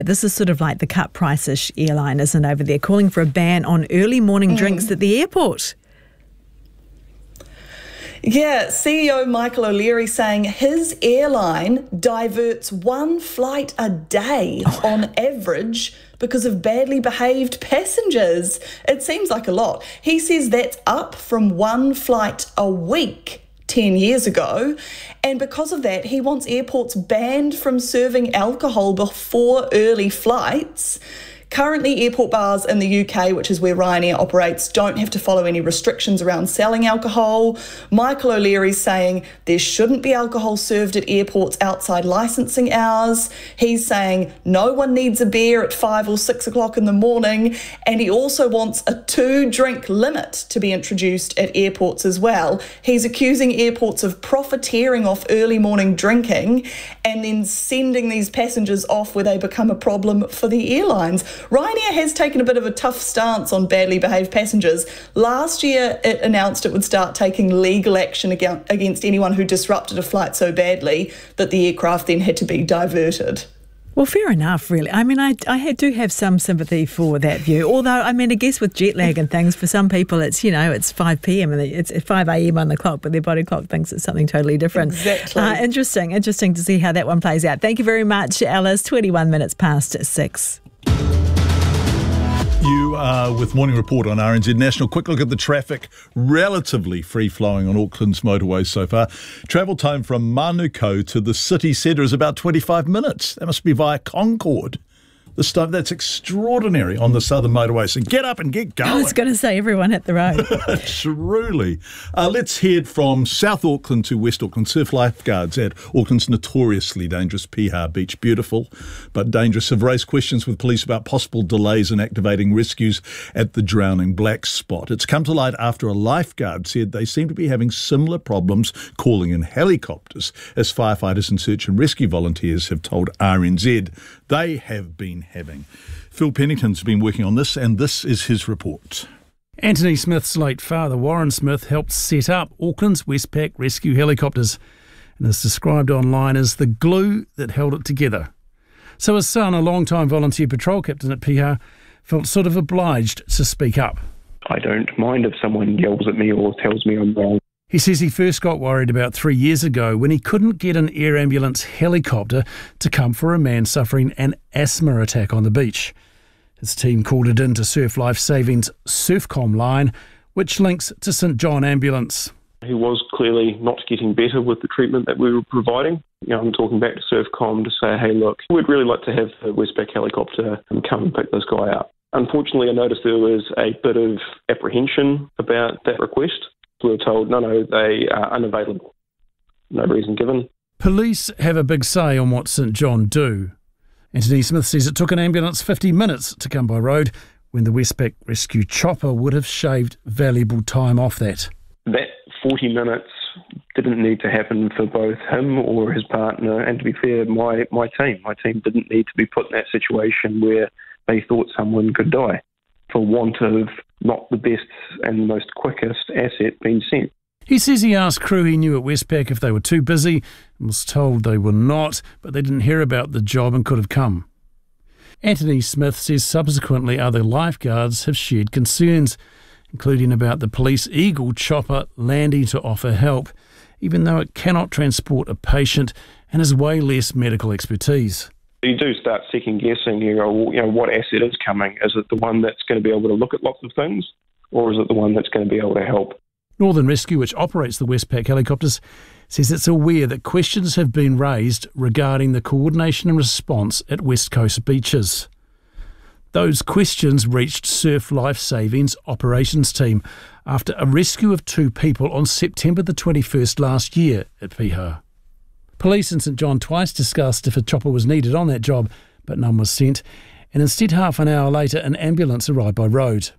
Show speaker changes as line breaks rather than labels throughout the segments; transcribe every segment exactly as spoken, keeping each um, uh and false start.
This is sort of like the cut price-ish airline, isn't it, over there, calling for a ban on early morning mm. drinks at the airport.
Yeah, C E O Michael O'Leary saying his airline diverts one flight a day oh. on average because of badly behaved passengers. It seems like a lot. He says that's up from one flight a week ten years ago. And because of that, he wants airports banned from serving alcohol before early flights. Currently, airport bars in the U K, which is where Ryanair operates, don't have to follow any restrictions around selling alcohol. Michael O'Leary's saying there shouldn't be alcohol served at airports outside licensing hours. He's saying no one needs a beer at five or six o'clock in the morning. And he also wants a two-drink limit to be introduced at airports as well. He's accusing airports of profiteering off early morning drinking and then sending these passengers off where they become a problem for the airlines. Ryanair has taken a bit of a tough stance on badly behaved passengers. Last year, it announced it would start taking legal action against anyone who disrupted a flight so badly that the aircraft then had to be diverted.
Well, fair enough, really. I mean, I, I do have some sympathy for that view. Although, I mean, I guess with jet lag and things, for some people, it's, you know, it's five p.m. and it's five a.m. on the clock, but their body clock thinks it's something totally different.
Exactly.
Uh, interesting. Interesting to see how that one plays out. Thank you very much, Alice. twenty-one minutes past six.
You are with Morning Report on R N Z National. Quick look at the traffic. Relatively free-flowing on Auckland's motorways so far. Travel time from Manukau to the city centre is about twenty-five minutes. That must be via Concord. The stuff that's extraordinary on the southern motorway. So get up and get going.
I was going to say everyone hit the road.
Truly. Uh, let's head from South Auckland to West Auckland. Surf lifeguards at Auckland's notoriously dangerous Piha Beach. Beautiful but dangerous. Have raised questions with police about possible delays in activating rescues at the Drowning Black Spot. It's come to light after a lifeguard said they seem to be having similar problems calling in helicopters, as firefighters and search and rescue volunteers have told R N Z they have been having. Phil Pennington's been working on this, and this is his report.
Anthony Smith's late father, Warren Smith, helped set up Auckland's Westpac rescue helicopters and is described online as the glue that held it together. So his son, a long-time volunteer patrol captain at Piha, felt sort of obliged to speak up.
I don't mind if someone yells at me or tells me I'm wrong.
He says he first got worried about three years ago when he couldn't get an air ambulance helicopter to come for a man suffering an asthma attack on the beach. His team called it in to Surf Life Saving's Surfcom line, which links to St John Ambulance.
He was clearly not getting better with the treatment that we were providing. You know, I'm talking back to Surfcom to say, hey, look, we'd really like to have the Westpac helicopter come and pick this guy up. Unfortunately, I noticed there was a bit of apprehension about that request. We were told, no, no, they are unavailable. No reason given.
Police have a big say on what St John do. Anthony Smith says it took an ambulance fifty minutes to come by road when the Westpac rescue chopper would have shaved valuable time off that.
That forty minutes didn't need to happen for both him or his partner, and to be fair, my, my team. My team didn't need to be put in that situation where they thought someone could die for want of not the best and most quickest asset being sent.
He says he asked crew he knew at Westpac if they were too busy and was told they were not, but they didn't hear about the job and could have come. Anthony Smith says subsequently other lifeguards have shared concerns, including about the police Eagle chopper landing to offer help, even though it cannot transport a patient and has way less medical expertise.
You do start second guessing, you know, you know, what asset is coming. Is it the one that's going to be able to look at lots of things, or is it the one that's going to be able to help?
Northern Rescue, which operates the Westpac helicopters, says it's aware that questions have been raised regarding the coordination and response at West Coast beaches. Those questions reached Surf Life Saving's operations team after a rescue of two people on September the twenty-first last year at Piha. Police in St John twice discussed if a chopper was needed on that job, but none was sent, and instead half an hour later an ambulance arrived by road.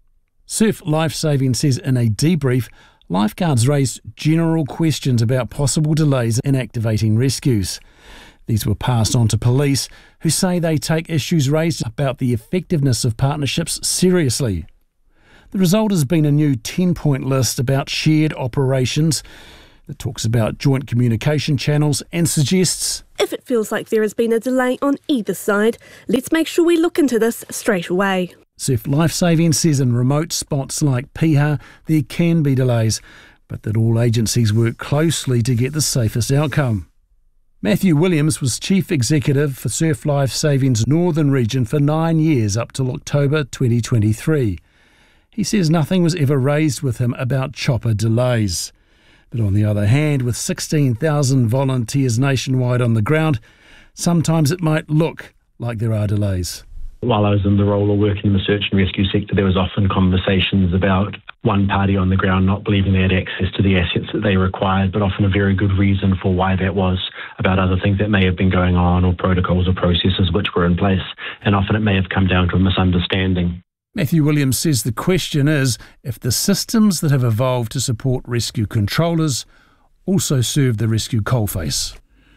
Surf Life Saving says in a debrief, lifeguards raised general questions about possible delays in activating rescues. These were passed on to police, who say they take issues raised about the effectiveness of partnerships seriously. The result has been a new ten-point list about shared operations. that talks about joint communication channels and suggests,
if it feels like there has been a delay on either side, let's make sure we look into this straight away.
Surf Lifesaving says in remote spots like Piha there can be delays, but that all agencies work closely to get the safest outcome. Matthew Williams was Chief Executive for Surf Lifesaving's Northern Region for nine years up till October twenty twenty-three. He says nothing was ever raised with him about chopper delays. But on the other hand, with sixteen thousand volunteers nationwide on the ground, sometimes it might look like there are delays.
While I was in the role of working in the search and rescue sector, there was often conversations about one party on the ground not believing they had access to the assets that they required, but often a very good reason for why that was, about other things that may have been going on or protocols or processes which were in place. And often it may have come down to a misunderstanding.
Matthew Williams says the question is if the systems that have evolved to support rescue controllers also serve the rescue coalface.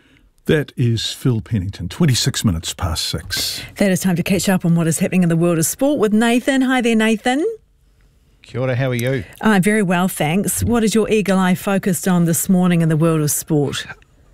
That is Phil Pennington, twenty-six minutes past six.
That is time to catch up on what is happening in the world of sport with Nathan. Hi there, Nathan.
Kia ora, how are you?
Uh, very well, thanks. What is your eagle eye focused on this morning in the world of sport?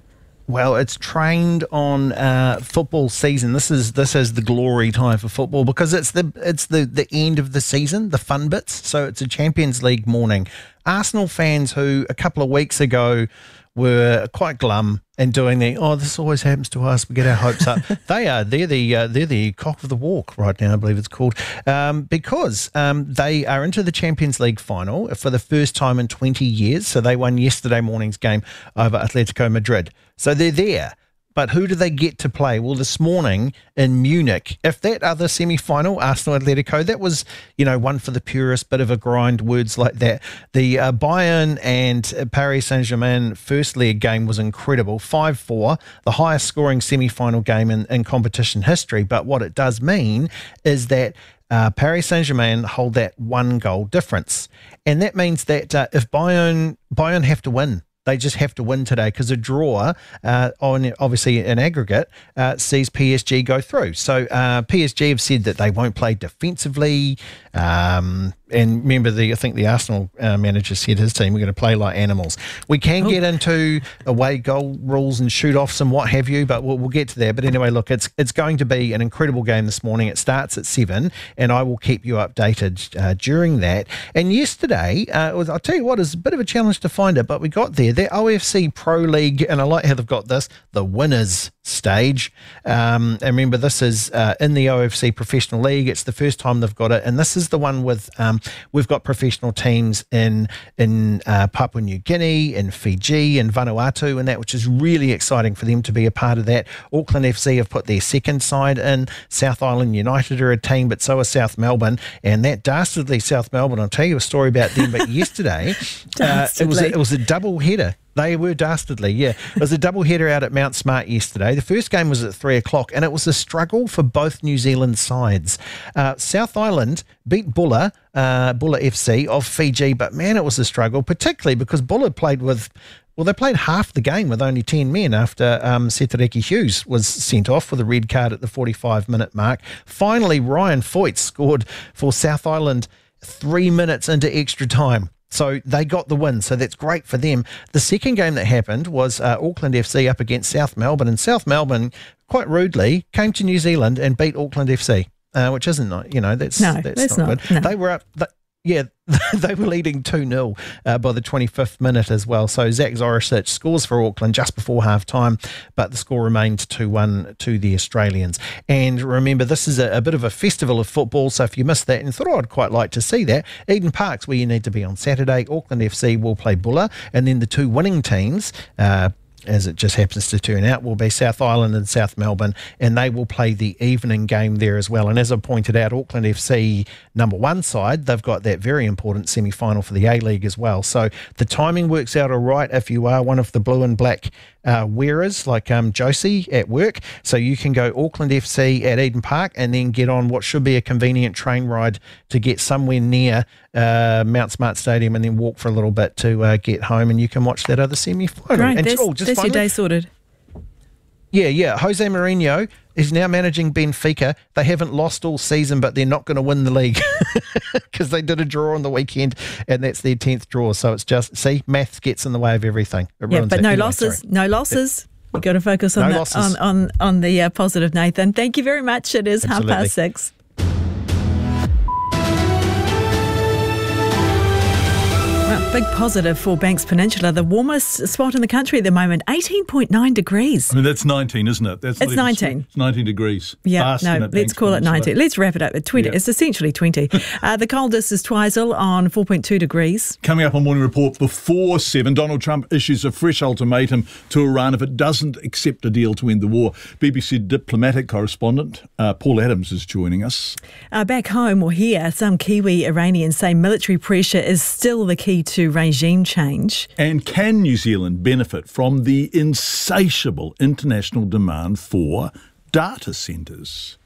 Well, it's trained on uh, football season. This is this is the glory time for football because it's the it's the, the end of the season, the fun bits. So it's a Champions League morning. Arsenal fans who a couple of weeks ago were quite glum and doing the, oh, this always happens to us, we get our hopes up. They are, they're the uh, they're the cock of the walk right now, I believe it's called, um, because um, they are into the Champions League final for the first time in twenty years. So they won yesterday morning's game over Atletico Madrid. So they're there. But who do they get to play? Well, this morning in Munich, if that other semi-final, Arsenal-Atletico, that was, you know, one for the purist, bit of a grind, words like that. The uh, Bayern and Paris Saint-Germain first leg game was incredible, five four, the highest scoring semi-final game in, in competition history. But what it does mean is that Uh, Paris Saint-Germain hold that one goal difference. And that means that uh, if Bayern, Bayern have to win, they just have to win today because a draw, uh, on obviously an aggregate, uh, sees P S G go through. So uh, P S G have said that they won't play defensively. Um, and remember, the I think the Arsenal uh, manager said his team, we're going to play like animals. We can oh. get into away goal rules and shoot-offs and what have you, but we'll, we'll get to that. But anyway, look, it's it's going to be an incredible game this morning. It starts at seven, and I will keep you updated uh, during that. And yesterday, uh, was, I'll tell you what, it's a bit of a challenge to find it, but we got there. The O F C Pro League, and I like how they've got this, the winners stage. Um, and remember, this is uh, in the O F C Professional League. It's the first time they've got it, and this is the one with um, we've got professional teams in in uh, Papua New Guinea, in Fiji, and Vanuatu, and that, which is really exciting for them to be a part of that. Auckland F C have put their second side in. South Island United are a team, but so is South Melbourne, and that dastardly South Melbourne. I'll tell you a story about them. But yesterday, uh, it was a, it was a double header. They were dastardly, yeah. It was a double header out at Mount Smart yesterday. The first game was at three o'clock, and it was a struggle for both New Zealand sides. Uh, South Island beat Bulla, uh, Bulla F C of Fiji, but man, it was a struggle, particularly because Bulla played with, well, they played half the game with only ten men after um, Setareki Hughes was sent off with a red card at the forty-five minute mark. Finally, Ryan Foyt scored for South Island three minutes into extra time. So they got the win, so that's great for them. The second game that happened was uh, Auckland F C up against South Melbourne, and South Melbourne, quite rudely, came to New Zealand and beat Auckland F C, uh, which isn't, not, you know, that's,
no,
that's,
that's
not,
not
good.
no.
They were up... They, Yeah, they were leading two nil uh, by the twenty-fifth minute as well. So Zach Zoricic scores for Auckland just before half-time, but the score remained two one to the Australians. And remember, this is a, a bit of a festival of football, so if you missed that and thought, oh, I'd quite like to see that, Eden Park's where you need to be on Saturday. Auckland F C will play Bulla, and then the two winning teams, uh, as it just happens to turn out, will be South Island and South Melbourne, and they will play the evening game there as well. And as I pointed out, Auckland F C, number one side, they've got that very important semi-final for the A-League as well. So the timing works out all right if you are one of the blue and black uh, wearers like um, Josie at work. So you can go Auckland F C at Eden Park and then get on what should be a convenient train ride to get somewhere near uh, Mount Smart Stadium and then walk for a little bit to uh, get home, and you can watch that other semi-final.
Great,
and
that's,
oh, just
that's your
finally,
day sorted.
Yeah, yeah. Jose Mourinho, He's now managing Benfica. They haven't lost all season, but they're not going to win the league because they did a draw on the weekend, and that's their tenth draw. So it's just, see, maths gets in the way of everything. It
yeah,
ruins
but
it.
no
Anyway,
losses.
sorry.
No losses. You've got to focus on
No
the, on, on, on the uh, positive, Nathan. Thank you very much. It is
Absolutely.
half past six. Well, big positive for Banks Peninsula, the warmest spot in the country at the moment, eighteen point nine degrees.
I mean, that's nineteen, isn't it? That's
It's
not even-
nineteen.
It's nineteen degrees.
Yeah,
Basking
no,
at
let's
Banks
call it
Peninsula.
nineteen. Let's wrap it up at twenty.
Yeah.
It's essentially twenty. uh, the coldest is Twizel on four point two degrees.
Coming up on Morning Report before seven, Donald Trump issues a fresh ultimatum to Iran if it doesn't accept a deal to end the war. B B C diplomatic correspondent uh, Paul Adams is joining us.
Uh, back home or here, some Kiwi Iranians say military pressure is still the key to regime change.
And can New Zealand benefit from the insatiable international demand for data centres?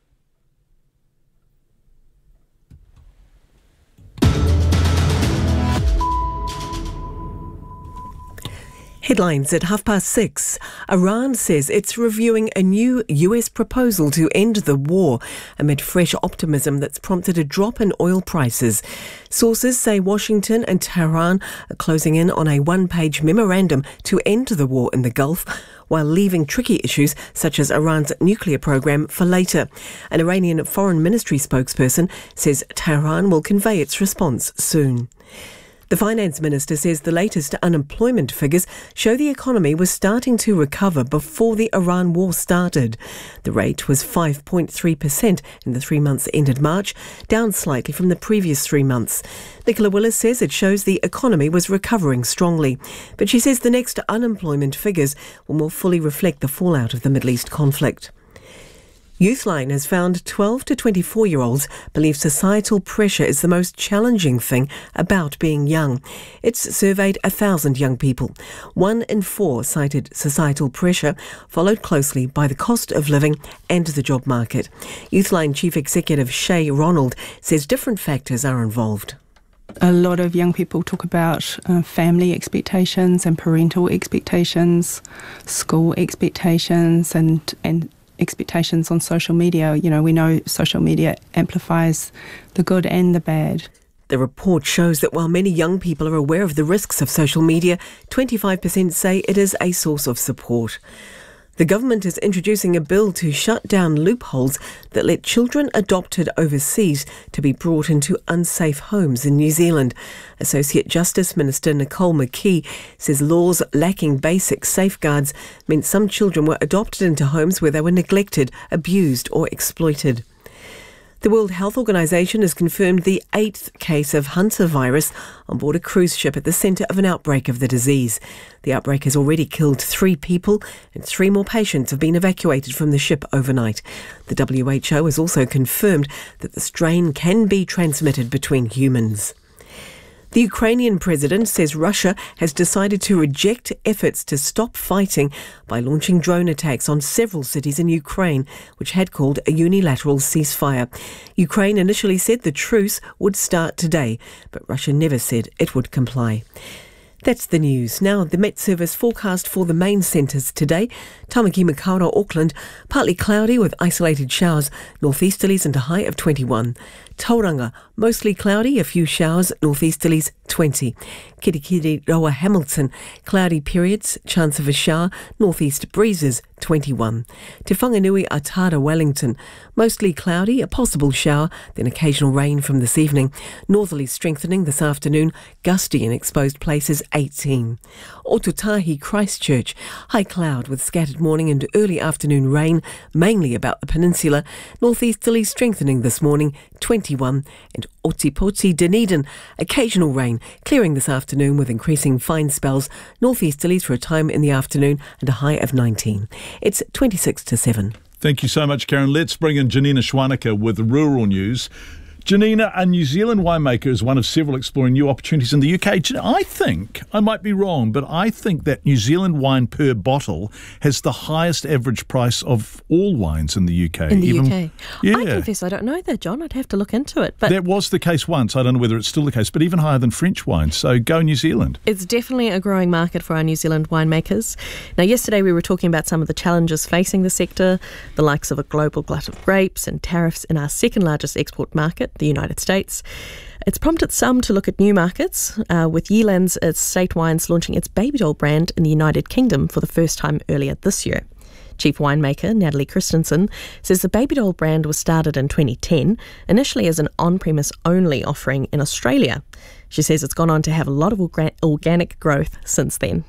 Headlines at half past six. Iran says it's reviewing a new U S proposal to end the war amid fresh optimism that's prompted a drop in oil prices. Sources say Washington and Tehran are closing in on a one-page memorandum to end the war in the Gulf, while leaving tricky issues such as Iran's nuclear program for later. An Iranian foreign ministry spokesperson says Tehran will convey its response soon. The finance minister says the latest unemployment figures show the economy was starting to recover before the Iran war started. The rate was five point three percent in the three months ended March, down slightly from the previous three months. Nicola Willis says it shows the economy was recovering strongly, but she says the next unemployment figures will more fully reflect the fallout of the Middle East conflict. Youthline has found twelve to twenty-four-year-olds believe societal pressure is the most challenging thing about being young. It's surveyed one thousand young people. One in four cited societal pressure, followed closely by the cost of living and the job market. Youthline Chief Executive Shay Ronald says different factors are involved.
A lot of young people talk about uh, family expectations and parental expectations, school expectations, and and expectations on social media. You know, we know social media amplifies the good and the bad.
The report shows that while many young people are aware of the risks of social media, twenty-five percent say it is a source of support. The government is introducing a bill to shut down loopholes that let children adopted overseas to be brought into unsafe homes in New Zealand. Associate Justice Minister Nicole McKee says laws lacking basic safeguards meant some children were adopted into homes where they were neglected, abused or exploited. The World Health Organization has confirmed the eighth case of hantavirus on board a cruise ship at the centre of an outbreak of the disease. The outbreak has already killed three people and three more patients have been evacuated from the ship overnight. The W H O has also confirmed that the strain can be transmitted between humans. The Ukrainian president says Russia has decided to reject efforts to stop fighting by launching drone attacks on several cities in Ukraine, which had called a unilateral ceasefire. Ukraine initially said the truce would start today, but Russia never said it would comply. That's the news. Now, the Met Service forecast for the main centres today. Tamaki Makaurau, Auckland, partly cloudy with isolated showers, northeasterlies and a high of twenty-one. Tauranga, mostly cloudy, a few showers, northeasterlies twenty. Kirikiriroa, Hamilton, cloudy periods, chance of a shower, northeast breezes twenty-one. Te Whanganui, Atara, Wellington, mostly cloudy, a possible shower, then occasional rain from this evening. Northerly strengthening this afternoon, gusty in exposed places eighteen. Otutahi, Christchurch, high cloud with scattered morning and early afternoon rain, mainly about the peninsula. Northeasterly strengthening this morning, twenty-one. And Otipoti, Dunedin, occasional rain, clearing this afternoon with increasing fine spells. Northeasterlies for a time in the afternoon and a high of nineteen. It's twenty-six to seven.
Thank you so much, Karen. Let's bring in Janina Schwanica with rural news. Janina, a New Zealand winemaker, is one of several exploring new opportunities in the U K. I think, I might be wrong, but I think that New Zealand wine per bottle has the highest average price of all wines in the U K.
In the
Even,
U K?
Yeah.
I confess I don't know that, John. I'd have to look into it. But
that was the case once. I don't know whether it's still the case, but even higher than French wines. So go New Zealand.
It's definitely a growing market for our New Zealand winemakers. Now, yesterday we were talking about some of the challenges facing the sector, the likes of a global glut of grapes and tariffs in our second largest export market, the United States. It's prompted some to look at new markets, uh, with Yealand's Estate Wines launching its Baby Doll brand in the United Kingdom for the first time earlier this year. Chief winemaker Natalie Christensen says the Baby Doll brand was started in twenty ten, initially as an on-premise only offering in Australia. She says it's gone on to have a lot of orga- organic growth since then.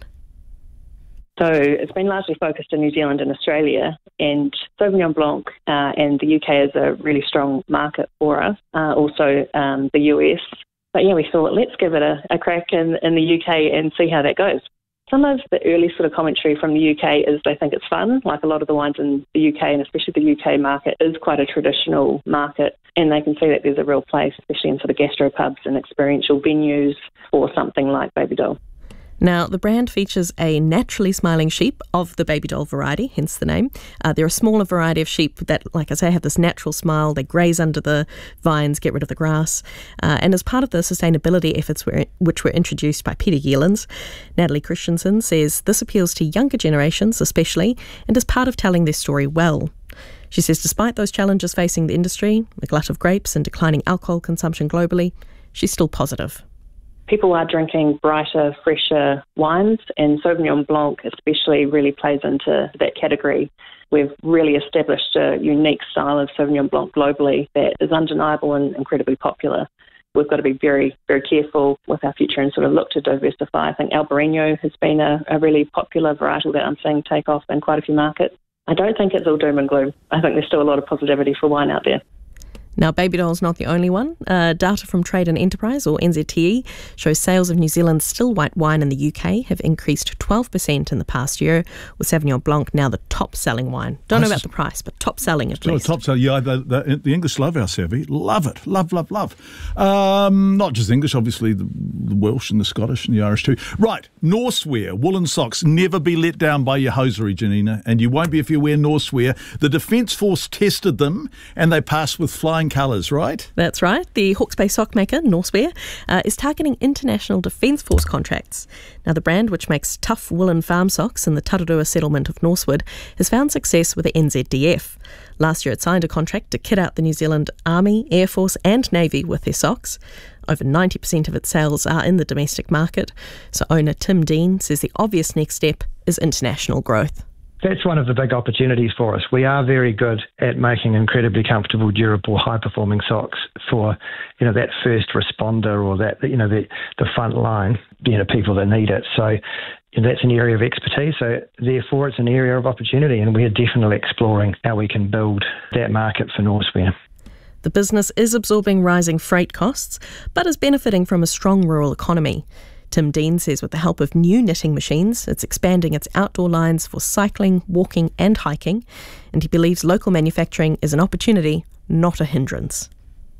So it's been largely focused in New Zealand and Australia, and Sauvignon Blanc uh, and the U K is a really strong market for us, uh, also um, the U S. But yeah, we thought, let's give it a, a crack in, in the U K and see how that goes. Some of the early sort of commentary from the U K is they think it's fun, like a lot of the wines in the U K, and especially the U K market is quite a traditional market, and they can see that there's a real place, especially in sort of gastropubs and experiential venues, for something like Baby Doll.
Now, the brand features a naturally smiling sheep of the Baby Doll variety, hence the name. Uh, they're a smaller variety of sheep that, like I say, have this natural smile. They graze under the vines, get rid of the grass. Uh, and as part of the sustainability efforts were, which were introduced by Peter Yealands, Natalie Christensen says this appeals to younger generations especially, and is part of telling their story well. She says despite those challenges facing the industry, a glut of grapes and declining alcohol consumption globally, she's still positive.
People are drinking brighter, fresher wines, and Sauvignon Blanc especially really plays into that category. We've really established a unique style of Sauvignon Blanc globally that is undeniable and incredibly popular. We've got to be very, very careful with our future and sort of look to diversify. I think Albarino has been a, a really popular varietal that I'm seeing take off in quite a few markets. I don't think it's all doom and gloom. I think there's still a lot of positivity for wine out there.
Now, Baby Doll's not the only one. Uh, data from Trade and Enterprise, or N Z T E, shows sales of New Zealand's still white wine in the U K have increased twelve percent in the past year, with Sauvignon Blanc now the top-selling wine. Don't know about the price, but top-selling at least.
Top selling, yeah. The, the, the English love our Savvy. Love it. Love, love, love. Um, not just English, obviously, the, the Welsh and the Scottish and the Irish too. Right, Norsewear, woolen socks. Never be let down by your hosiery, Janina, and you won't be if you wear Norsewear. The Defence Force tested them, and they passed with flying colours, right?
That's right. The Hawke's Bay sock maker, Norsewear, uh, is targeting international Defence Force contracts. Now, the brand, which makes tough woolen farm socks in the Tararua settlement of Norsewood, has found success with the N Z D F. Last year it signed a contract to kit out the New Zealand Army, Air Force and Navy with their socks. Over ninety percent of its sales are in the domestic market. So owner Tim Dean says the obvious next step is international growth.
That's one of the big opportunities for us. We are very good at making incredibly comfortable, durable, high-performing socks for, you know, that first responder or that, you know, the, the front line, you know, people that need it. So you know, that's an area of expertise. So therefore, it's an area of opportunity, and we are definitely exploring how we can build that market for Norsewear.
The business is absorbing rising freight costs, but is benefiting from a strong rural economy. Tim Dean says with the help of new knitting machines, it's expanding its outdoor lines for cycling, walking and hiking, and he believes local manufacturing is an opportunity, not a hindrance.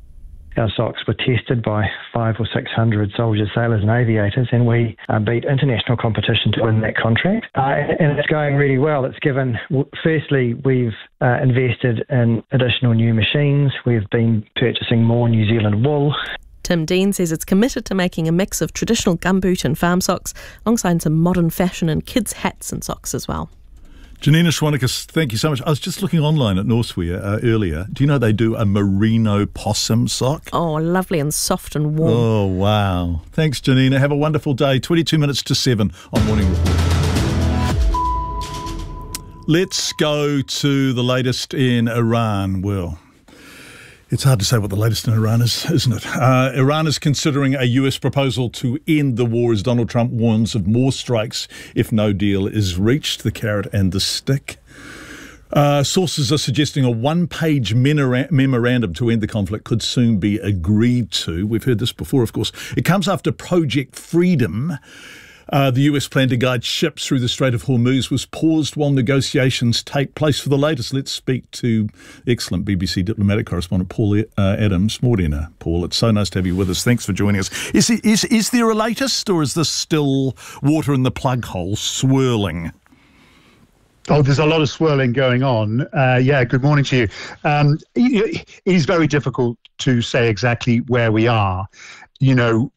Our socks were tested by five or six hundred soldiers, sailors and aviators, and we uh, beat international competition to win that contract. Uh, and it's going really well. It's given, firstly, we've uh, invested in additional new machines. We've been purchasing more New Zealand wool.
Tim Dean says it's committed to making a mix of traditional gumboot and farm socks alongside some modern fashion and kids' hats and socks as well.
Janina Schwanicus, thank you so much. I was just looking online at Norsewear uh, earlier. Do you know they do a merino possum sock?
Oh, lovely and soft and warm.
Oh, wow. Thanks, Janina. Have a wonderful day. twenty-two minutes to seven on Morning Report. Let's go to the latest in Iran. Well, it's hard to say what the latest in Iran is, isn't it? Uh, Iran is considering a U S proposal to end the war as Donald Trump warns of more strikes if no deal is reached, the carrot and the stick. Uh, sources are suggesting a one-page memora- memorandum to end the conflict could soon be agreed to. We've heard this before, of course. It comes after Project Freedom, Uh, the U S plan to guide ships through the Strait of Hormuz was paused while negotiations take place. For the latest, let's speak to excellent B B C diplomatic correspondent Paul uh, Adams. Morena, Paul, it's so nice to have you with us. Thanks for joining us. Is, is, is there a latest, or is this still water in the plug hole swirling?
Oh, there's a lot of swirling going on. Uh, yeah, good morning to you. Um, it is very difficult to say exactly where we are. You know,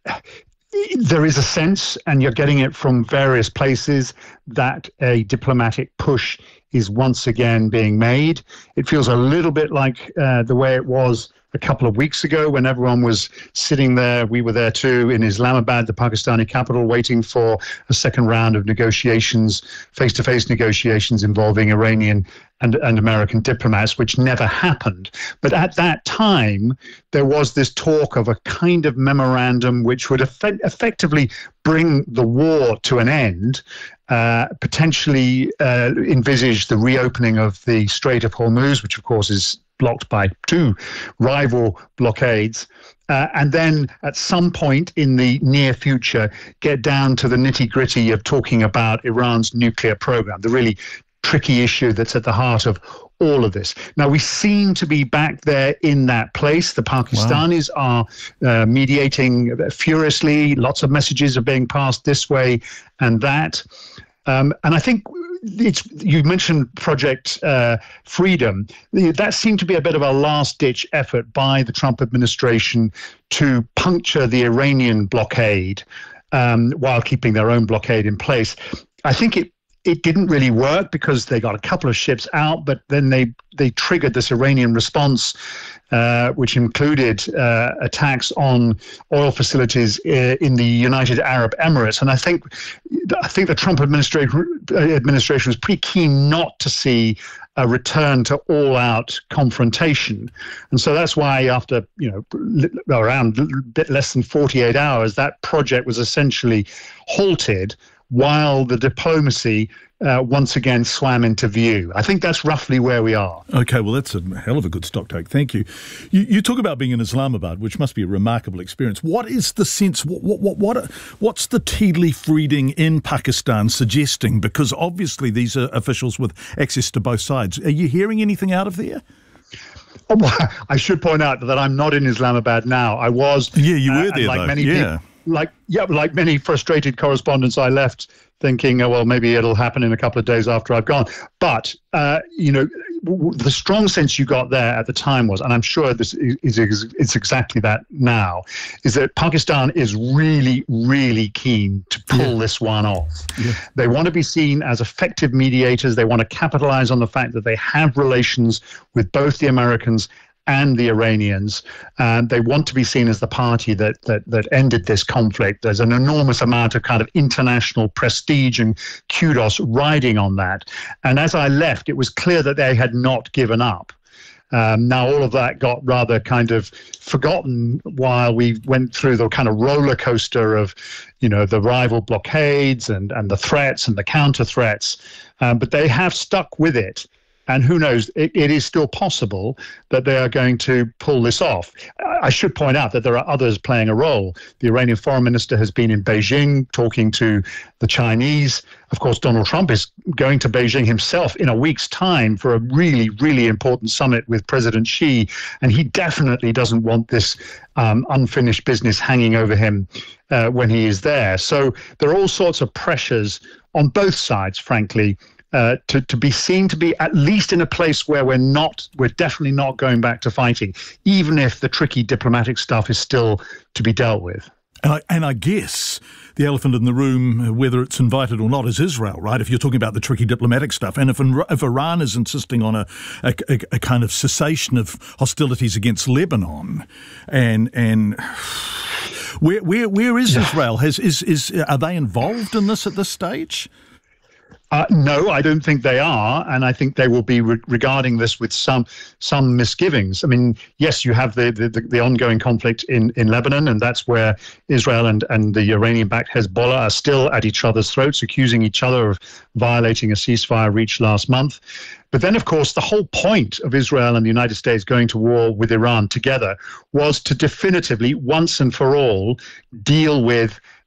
there is a sense, and you're getting it from various places, that a diplomatic push is once again being made. It feels a little bit like uh, the way it was a couple of weeks ago when everyone was sitting there, we were there too, in Islamabad, the Pakistani capital, waiting for a second round of negotiations, face-to-face negotiations involving Iranian and, and American diplomats, which never happened. But at that time, there was this talk of a kind of memorandum which would effect- effectively bring the war to an end, uh, potentially uh, envisage the reopening of the Strait of Hormuz, which of course is blocked by two rival blockades, uh, and then at some point in the near future get down to the nitty-gritty of talking about Iran's nuclear program, the really tricky issue that's at the heart of all of this. Now, we seem to be back there in that place. The Pakistanis wow. are uh, mediating furiously. Lots of messages are being passed this way and that. Um, and I think it's, you mentioned Project uh, Freedom. That seemed to be a bit of a last-ditch effort by the Trump administration to puncture the Iranian blockade um, while keeping their own blockade in place. I think it It didn't really work because they got a couple of ships out, but then they, they triggered this Iranian response, uh, which included uh, attacks on oil facilities in the United Arab Emirates. And I think I think the Trump administration administration was pretty keen not to see a return to all-out confrontation. And so that's why after, you know, around a bit less than forty-eight hours, that project was essentially halted, while the diplomacy uh, once again swam into view. I think that's roughly where we are.
Okay, well, that's a hell of a good stock take. Thank you. You, you talk about being in Islamabad, which must be a remarkable experience. What is the sense, what, what, what, what's the tea leaf reading in Pakistan suggesting? Because obviously these are officials with access to both sides. Are you hearing anything out of there?
Oh, well, I should point out that I'm not in Islamabad now. I was.
Yeah, you were uh, there,
like
though.
Many
yeah.
people, Like yeah, like many frustrated correspondents, I left thinking, oh, well, maybe it'll happen in a couple of days after I've gone. But, uh, you know, w- the strong sense you got there at the time was, and I'm sure this is, is it's exactly that now, is that Pakistan is really, really keen to pull yeah. this one off. Yeah. They want to be seen as effective mediators. They want to capitalize on the fact that they have relations with both the Americans and the Iranians, and they want to be seen as the party that, that that ended this conflict. There's an enormous amount of kind of international prestige and kudos riding on that. And as I left, it was clear that they had not given up. Um, now, all of that got rather kind of forgotten while we went through the kind of roller coaster of, you know, the rival blockades and, and the threats and the counter threats. Um, but they have stuck with it. And who knows, it, it is still possible that they are going to pull this off. I should point out that there are others playing a role. The Iranian foreign minister has been in Beijing talking to the Chinese. Of course, Donald Trump is going to Beijing himself in a week's time for a really, really important summit with President Xi. And he definitely doesn't want this um, unfinished business hanging over him uh, when he is there. So there are all sorts of pressures on both sides, frankly, Uh, to, to be seen to be at least in a place where we're not, we're definitely not going back to fighting, even if the tricky diplomatic stuff is still to be dealt with.
And I, and I guess the elephant in the room, whether it's invited or not, is Israel, right? If you're talking about the tricky diplomatic stuff. And if, if Iran is insisting on a, a, a kind of cessation of hostilities against Lebanon, and and where where where is Israel? Has is is are they involved in this at this stage?
Uh, no, I don't think they are, and I think they will be re- regarding this with some some misgivings. I mean, yes, you have the the, the ongoing conflict in, in Lebanon, and that's where Israel and, and the Iranian-backed Hezbollah are still at each other's throats, accusing each other of violating a ceasefire reached last month. But then, of course, the whole point of Israel and the United States going to war with Iran together was to definitively, once and for all, deal with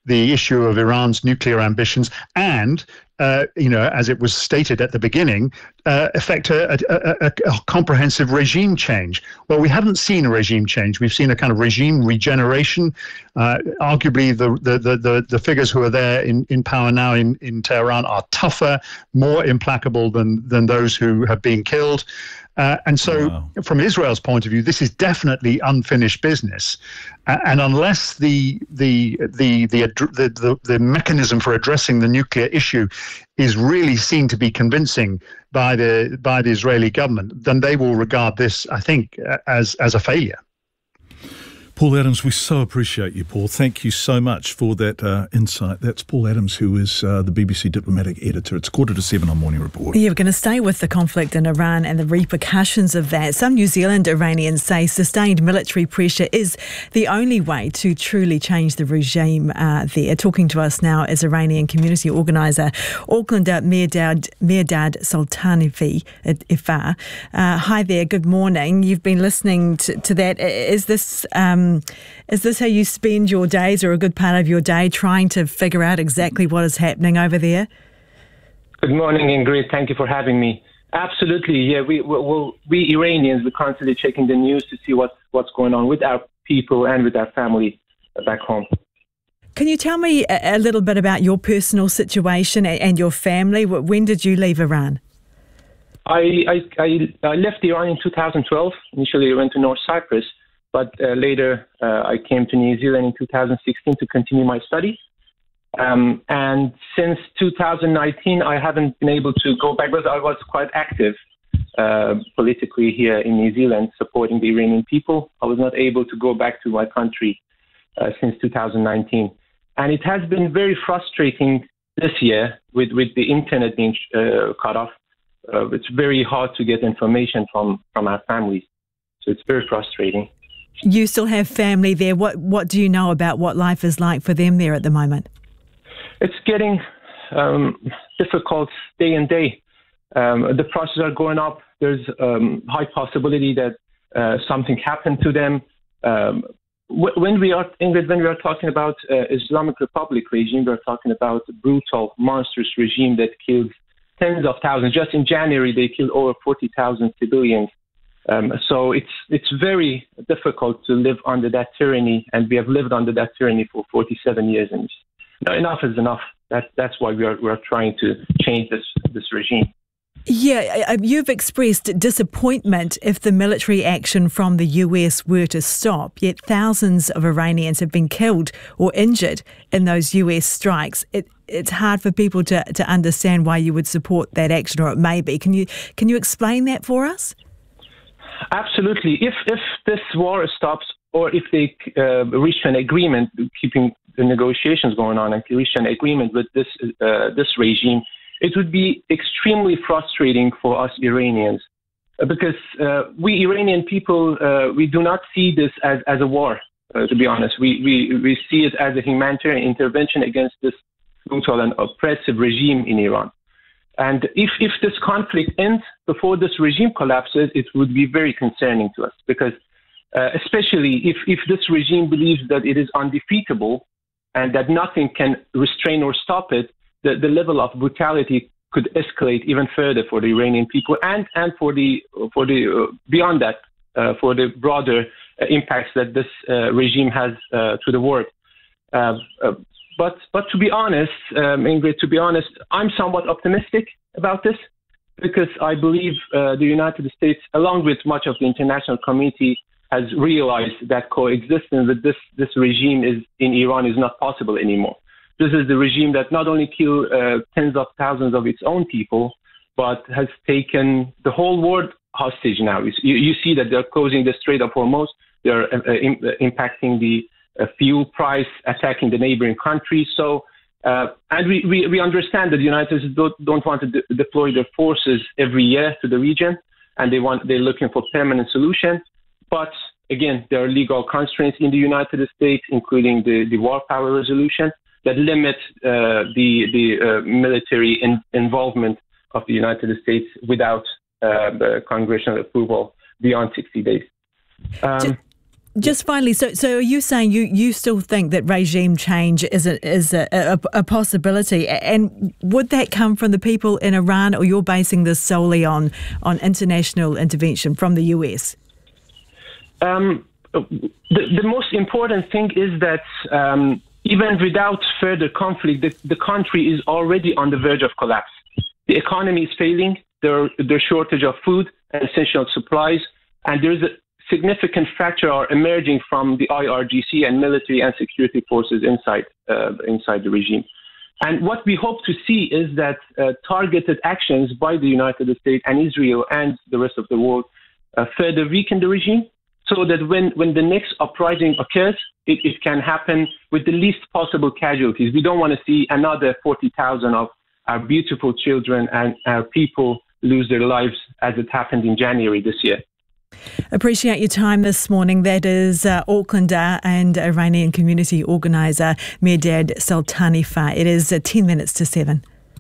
the issue of Iran's nuclear ambitions and, uh, you know, as it was stated at the beginning, uh, effect a, a, a, a comprehensive regime change. Well, we haven't seen a regime change. We've seen a kind of regime regeneration. Uh, arguably, the, the, the, the, the figures who are there in, in power now in, in Tehran are tougher, more implacable than, than those who have been killed. Uh, and so, wow. From Israel's point of view, this is definitely unfinished business. Uh, and unless the the, the the the the the mechanism for addressing the nuclear issue is really seen to be convincing by the by the Israeli government, then they will regard this, I think, as as a failure.
Paul Adams, we so appreciate you, Paul. Thank you so much for that uh, insight. That's Paul Adams, who is uh, the B B C diplomatic editor. It's quarter to seven on Morning Report.
Yeah, we're going to stay with the conflict in Iran and the repercussions of that. Some New Zealand Iranians say sustained military pressure is the only way to truly change the regime uh, there. Talking to us now is Iranian community organiser Aucklander Mirdad, Mirdad Sultanovi Ifar. Uh, hi there, good morning. You've been listening to, to that. Is this... Um, Is this how you spend your days, or a good part of your day, trying to figure out exactly what is happening over there?
Good morning, Ingrid. Thank you for having me. Absolutely, yeah. We well, we Iranians, we're constantly checking the news to see what's what's going on with our people and with our family back home.
Can you tell me a, a little bit about your personal situation and your family? When did you leave Iran?
I I, I, I left Iran in two thousand twelve. Initially, I went to North Cyprus. But uh, later, uh, I came to New Zealand in two thousand sixteen to continue my studies. Um, and since two thousand nineteen, I haven't been able to go back, because I was quite active uh, politically here in New Zealand, supporting the Iranian people. I was not able to go back to my country uh, since two thousand nineteen. And it has been very frustrating this year with, with the internet being uh, cut off. Uh, it's very hard to get information from, from our families. So it's very frustrating.
You still have family there. What what do you know about what life is like for them there at the moment?
It's getting um, difficult day and day. Um, the prices are going up. There's um, high possibility that uh, something happened to them. Um, when we are Ingrid, when we are talking about uh, Islamic Republic regime, we're talking about a brutal, monstrous regime that kills tens of thousands. Just in January, they killed over forty thousand civilians. Um, so it's it's very difficult to live under that tyranny, and we have lived under that tyranny for forty-seven years. And no, enough is enough. That that's why we are we are trying to change this this regime.
Yeah, you've expressed disappointment if the military action from the U S were to stop, yet thousands of Iranians have been killed or injured in those U S strikes. It, it's hard for people to, to understand why you would support that action, or it may be. Can you can you explain that for us?
Absolutely. If if this war stops, or if they uh, reach an agreement, keeping the negotiations going on, and reach an agreement with this uh, this regime, it would be extremely frustrating for us Iranians, because uh, we Iranian people, uh, we do not see this as, as a war, uh, to be honest. We, we, we see it as a humanitarian intervention against this brutal and oppressive regime in Iran. And if, if this conflict ends before this regime collapses, it would be very concerning to us, because uh, especially if, if this regime believes that it is undefeatable and that nothing can restrain or stop it, the, the level of brutality could escalate even further for the Iranian people, and, and for the for the uh, beyond that, uh, for the broader uh, impacts that this uh, regime has uh, to the world. Uh, uh, But but to be honest, um, Ingrid, to be honest, I'm somewhat optimistic about this, because I believe uh, the United States, along with much of the international community, has realized that coexistence with this, this regime is in Iran is not possible anymore. This is the regime that not only killed uh, tens of thousands of its own people, but has taken the whole world hostage now. You, you see that they're closing the Strait of Hormuz, they're uh, im- impacting the uh, fuel price, attacking the neighboring countries. So, uh, and we, we, we understand that the United States don't, don't want to de- deploy their forces every year to the region, and they want they're looking for permanent solution. But again, there are legal constraints in the United States, including the, the War Power Resolution, that limit uh, the the uh, military in, involvement of the United States without uh, the congressional approval beyond sixty days. Um,
Just finally, so so are you saying you, you still think that regime change is a, is a, a, a possibility? And would that come from the people in Iran, or you're basing this solely on, on international intervention from the U S?
Um, the, the most important thing is that um, even without further conflict, the, the country is already on the verge of collapse. The economy is failing, there, there's shortage of food and essential supplies, and there's a significant fracture are emerging from the I R G C and military and security forces inside uh, inside the regime. And what we hope to see is that uh, targeted actions by the United States and Israel and the rest of the world uh, further weaken the regime, so that when, when the next uprising occurs, it, it can happen with the least possible casualties. We don't want to see another forty thousand of our beautiful children and our people lose their lives as it happened in January this year.
Appreciate your time this morning. That is uh, Aucklander and Iranian community organiser Mehrdad Soltanifar. It is uh, ten minutes to seven.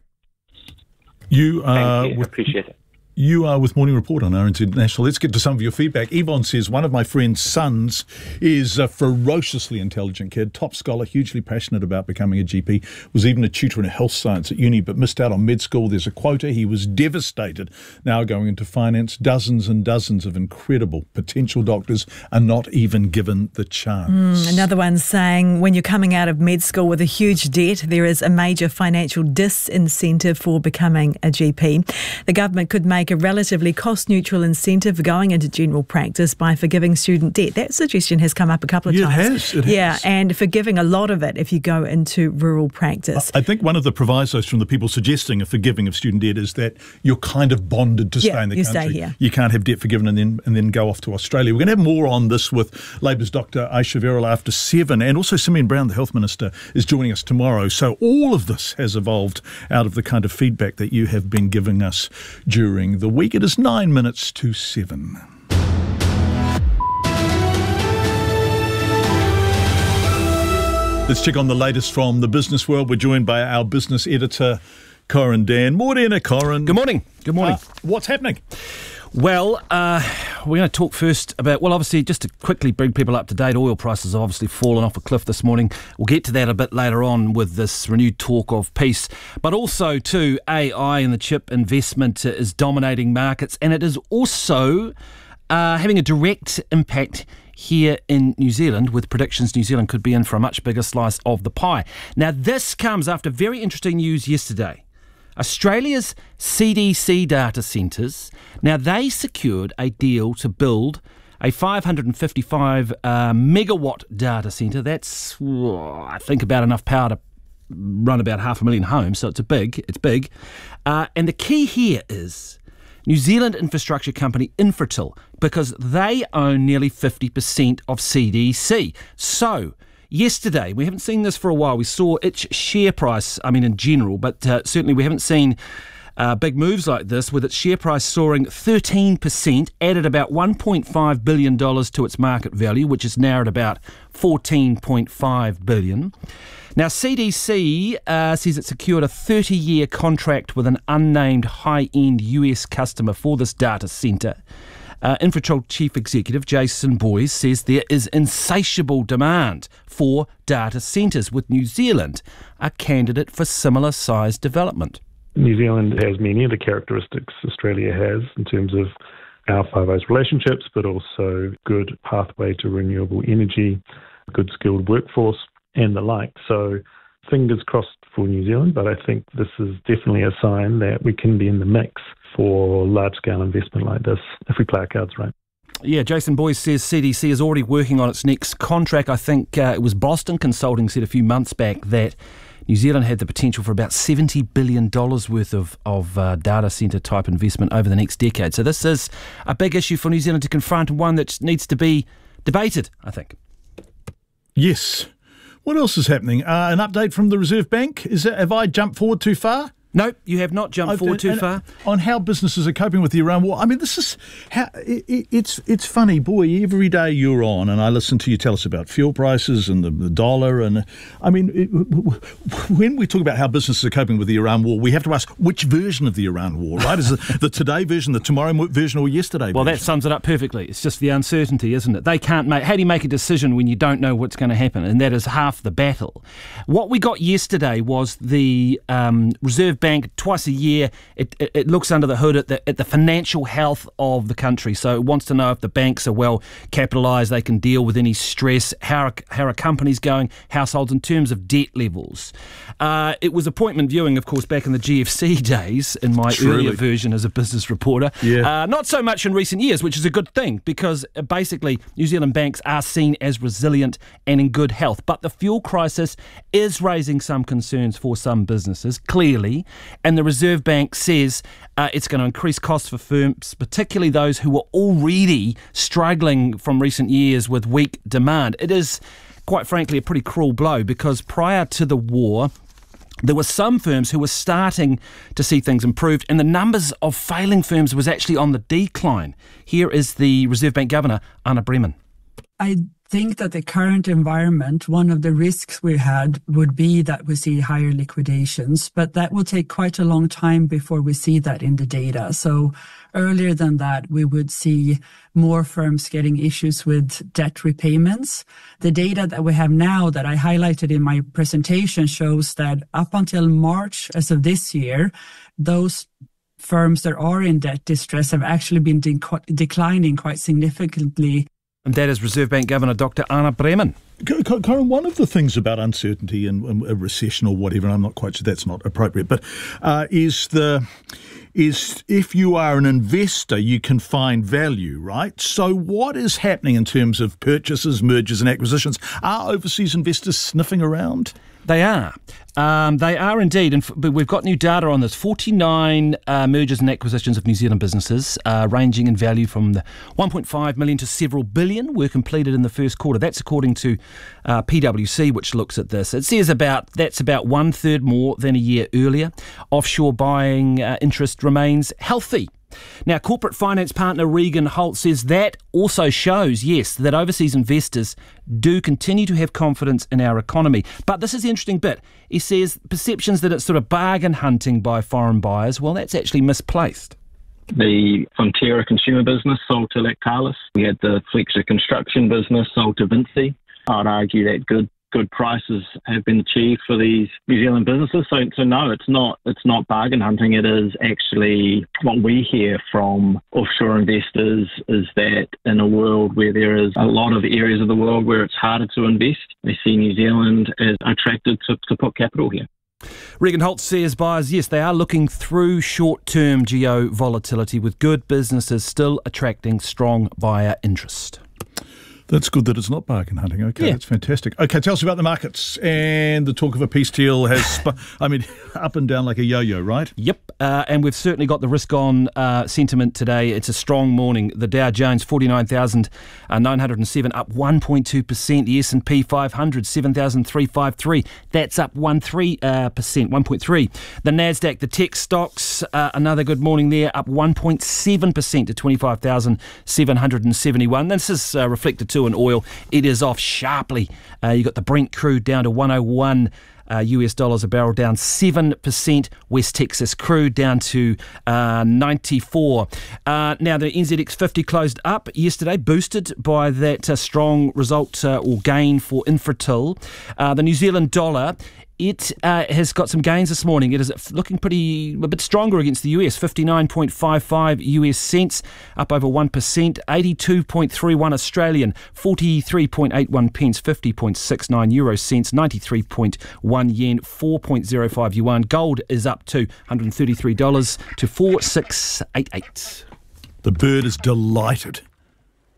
You are
Thank you.
with,
Appreciate it.
You are with Morning Report on R N Z International. Let's get to some of your feedback. Yvonne says, one of my friend's sons is a ferociously intelligent kid, top scholar, hugely passionate about becoming a G P, was even a tutor in health science at uni, but missed out on med school. There's a quota. He was devastated. Now going into finance, dozens and dozens of incredible potential doctors are not even given the chance.
Mm, another one saying, when you're coming out of med school with a huge debt, there is a major financial disincentive for becoming a G P. The government could make a relatively cost-neutral incentive for going into general practice by forgiving student debt. That suggestion has come up a couple of
yeah,
times.
It has. It
yeah,
has.
and forgiving a lot of it if you go into rural practice.
I think one of the provisos from the people suggesting a forgiving of student debt is that you're kind of bonded to
Yeah,
stay in the
you
country.
stay here.
You can't have debt forgiven and then and then go off to Australia. We're going to have more on this with Labour's Doctor Aisha Verrall after seven, and also Simeon Brown, the Health Minister, is joining us tomorrow. So all of this has evolved out of the kind of feedback that you have been giving us during the week. It is nine minutes to seven. Let's check on the latest from the business world. We're joined by our business editor, Corin Dan. Morena, Corin.
Good morning. Good morning.
Uh, what's happening?
Well, uh, we're going to talk first about, well, obviously, just to quickly bring people up to date, oil prices have obviously fallen off a cliff this morning. We'll get to that a bit later on with this renewed talk of peace. But also, too, A I and the chip investment is dominating markets, and it is also uh, having a direct impact here in New Zealand, with predictions New Zealand could be in for a much bigger slice of the pie. Now, this comes after very interesting news yesterday. Australia's C D C data centres, now they secured a deal to build a five hundred fifty-five uh, megawatt data centre. That's, oh, I think, about enough power to run about half a million homes, so it's a big, it's big. Uh, and the key here is New Zealand infrastructure company Infratil, because they own nearly fifty percent of C D C. So, yesterday, we haven't seen this for a while, we saw its share price, I mean in general, but uh, certainly we haven't seen uh, big moves like this, with its share price soaring thirteen percent, added about one point five billion dollars to its market value, which is now at about fourteen point five billion dollars. Now, C D C uh, says it secured a thirty-year contract with an unnamed high-end U S customer for this data centre. Uh, Infratil Chief Executive Jason Boyes says there is insatiable demand for data centres, with New Zealand a candidate for similar-sized development.
New Zealand has many of the characteristics Australia has in terms of our Five Eyes relationships, but also good pathway to renewable energy, good skilled workforce, and the like. So fingers crossed for New Zealand, but I think this is definitely a sign that we can be in the mix for large-scale investment like this if we play our cards right.
Yeah, Jason Boyes says C D C is already working on its next contract. I think uh, it was Boston Consulting said a few months back that New Zealand had the potential for about seventy billion dollars worth of, of uh, data centre type investment over the next decade. So this is a big issue for New Zealand to confront, and one that needs to be debated, I think.
Yes. What else is happening? Uh, an update from the Reserve Bank? Is it, have I jumped forward too far?
No, you have not jumped
I've-
forward too
and-
far.
On how businesses are coping with the Iran war. I mean, this is how it, it, it's it's funny, boy. Every day you're on, and I listen to you tell us about fuel prices and the, the dollar, and I mean, it, when we talk about how businesses are coping with the Iran war, we have to ask which version of the Iran war, right? Is it the today version, the tomorrow version, or yesterday
Well,
version?
that sums it up perfectly. It's just the uncertainty, isn't it? They can't make. How do you make a decision when you don't know what's going to happen? And that is half the battle. What we got yesterday was the um, Reserve Bank twice a year. It, it, it looks under the hood at the, at the financial health of the country. So it wants to know if the banks are well capitalised, they can deal with any stress. How are, how are companies going? Households in terms of debt levels. Uh, it was appointment viewing, of course, back in the G F C days. In my
Truly.
earlier version as a business reporter.
Yeah.
Uh, not so much in recent years, which is a good thing because uh, basically New Zealand banks are seen as resilient and in good health. But the fuel crisis is raising some concerns for some businesses, clearly. And the Reserve Bank says uh, it's going to increase costs for firms, particularly those who are already struggling from recent years with weak demand. It is, quite frankly, a pretty cruel blow because prior to the war, there were some firms who were starting to see things improved, and the numbers of failing firms was actually on the decline. Here is the Reserve Bank Governor, Anna Bremen.
I think that the current environment, one of the risks we had would be that we see higher liquidations, but that will take quite a long time before we see that in the data. So earlier than that, we would see more firms getting issues with debt repayments. The data that we have now that I highlighted in my presentation shows that up until March, as of this year, those firms that are in debt distress have actually been de- declining quite significantly.
And that is Reserve Bank Governor Doctor Anna Bremen.
Karen, one of the things about uncertainty and, and a recession or whatever, and I'm not quite sure that's not appropriate, but uh, is the is if you are an investor, you can find value, right? So what is happening in terms of purchases, mergers and acquisitions? Are overseas investors sniffing around?
They are. Um, they are indeed. And f- but we've got new data on this. forty-nine uh, mergers and acquisitions of New Zealand businesses, uh, ranging in value from the one point five million to several billion, were completed in the first quarter. That's according to uh, P W C, which looks at this. It says about that's about one third more than a year earlier. Offshore buying uh, interest remains healthy. Now, corporate finance partner Regan Holt says that also shows, yes, that overseas investors do continue to have confidence in our economy. But this is the interesting bit. He says perceptions that it's sort of bargain hunting by foreign buyers, well, that's actually misplaced.
The Fonterra consumer business sold to Lactalis. We had the Flexa construction business sold to Vinci. I'd argue that good good prices have been achieved for these New Zealand businesses. So, so no, it's not. It's not bargain hunting. It is actually what we hear from offshore investors is that in a world where there is a lot of areas of the world where it's harder to invest, they see New Zealand as attracted to, to put capital here.
Regan Holt says buyers, yes, they are looking through short-term geo volatility with good businesses still attracting strong buyer interest.
That's good that it's not bargain hunting. Okay,
Yeah.
that's fantastic. Okay, tell us about the markets and the talk of a peace deal has, sp- I mean, up and down like a yo-yo, right?
Yep, uh, and we've certainly got the risk-on uh, sentiment today. It's a strong morning. The Dow Jones, forty-nine thousand nine hundred seven, up one point two percent. The S and P five hundred, seven thousand three hundred fifty-three. That's up one point three percent, one point three. The Nasdaq, the tech stocks, uh, another good morning there, up one point seven percent to twenty-five thousand seven hundred seventy-one. This is uh, reflected too in oil. It is off sharply. Uh, you got the Brent crude down to one oh one uh, U S dollars a barrel, down seven percent. West Texas crude down to uh, ninety-four. Uh, now the N Z X fifty closed up yesterday, boosted by that uh, strong result uh, or gain for Infratil. Uh, the New Zealand dollar, it uh, has got some gains this morning. It is looking pretty a bit stronger against the U S, fifty-nine point five five U S cents, up over one percent, eighty-two point three one Australian, forty-three point eight one pence, fifty point six nine euro cents, ninety-three point one yen, four point zero five yuan. Gold is up to one hundred thirty-three dollars to four six eight eight.
The bird is delighted.